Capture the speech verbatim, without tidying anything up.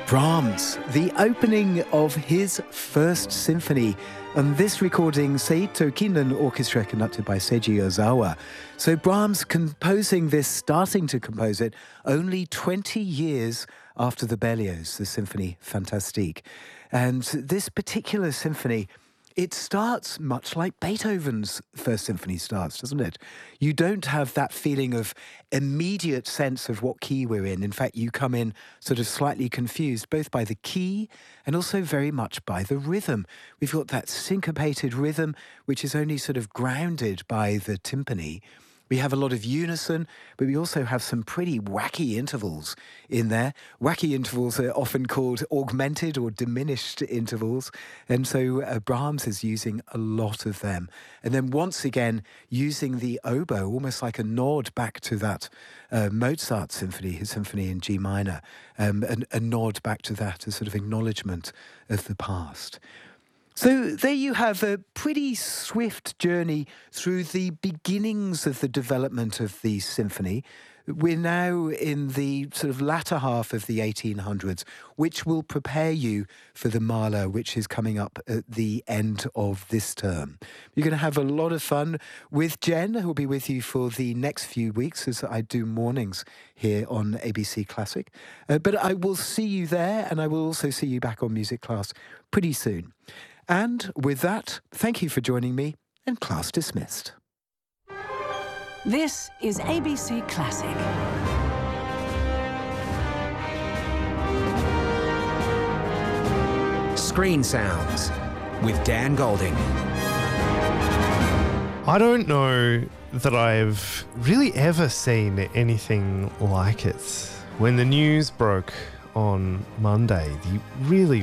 Brahms, the opening of his first symphony, and this recording Seito Kinnan Orchestra conducted by Seiji Ozawa. So Brahms composing this, starting to compose it, only twenty years after the Berlioz, the Symphonie Fantastique. And this particular symphony, it starts much like Beethoven's First Symphony starts, doesn't it? You don't have that feeling of immediate sense of what key we're in. In fact, you come in sort of slightly confused, both by the key and also very much by the rhythm. We've got that syncopated rhythm, which is only sort of grounded by the timpani. We have a lot of unison, but we also have some pretty wacky intervals in there. Wacky intervals are often called augmented or diminished intervals. And so uh, Brahms is using a lot of them. And then once again, using the oboe, almost like a nod back to that uh, Mozart symphony, his symphony in G minor, um, and a nod back to that, a sort of acknowledgement of the past. So there you have a pretty swift journey through the beginnings of the development of the symphony. We're now in the sort of latter half of the eighteen hundreds, which will prepare you for the Mahler, which is coming up at the end of this term. You're going to have a lot of fun with Jen, who'll be with you for the next few weeks as I do mornings here on A B C Classic. Uh, but I will see you there, and I will also see you back on Music Class pretty soon. And with that, thank you for joining me, and class dismissed. This is A B C Classic. Screen Sounds with Dan Golding. I don't know that I've really ever seen anything like it. When the news broke on Monday, the really